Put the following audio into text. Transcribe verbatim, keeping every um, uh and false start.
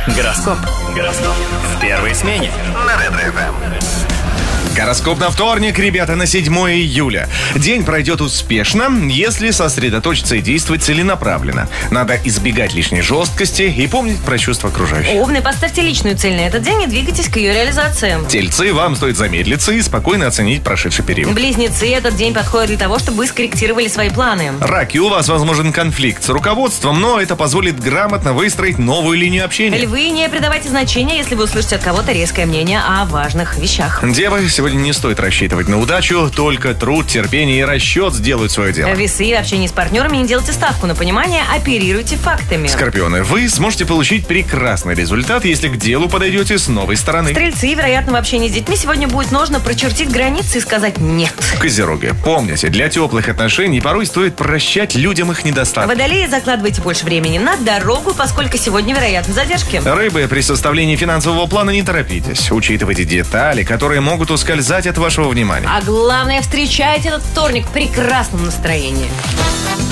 Гороскоп. Гороскоп. В первой смене. На Ретро-эф эм. Гороскоп на вторник, ребята, на седьмое июля. День пройдет успешно, если сосредоточиться и действовать целенаправленно. Надо избегать лишней жесткости и помнить про чувства окружающих. Овны, поставьте личную цель на этот день и двигайтесь к ее реализации. Тельцы, вам стоит замедлиться и спокойно оценить прошедший период. Близнецы, этот день подходит для того, чтобы вы скорректировали свои планы. Раки, у вас возможен конфликт с руководством, но это позволит грамотно выстроить новую линию общения. Львы, не придавайте значения, если вы услышите от кого-то резкое мнение о важных вещах. Девы, сегодня не стоит рассчитывать на удачу, только труд, терпение и расчет сделают свое дело. Весы, в общении с партнерами не делайте ставку на понимание, оперируйте фактами. Скорпионы, вы сможете получить прекрасный результат, если к делу подойдете с новой стороны. Стрельцы, вероятно, в общении с детьми сегодня будет нужно прочертить границы и сказать «нет». Козероги, помните, для теплых отношений порой стоит прощать людям их недостатки. Водолеи, закладывайте больше времени на дорогу, поскольку сегодня вероятны задержки. Рыбы, при составлении финансового плана не торопитесь. Учитывайте детали, которые могут ускользать от вашего внимания. А главное, встречайте этот вторник в прекрасном настроении.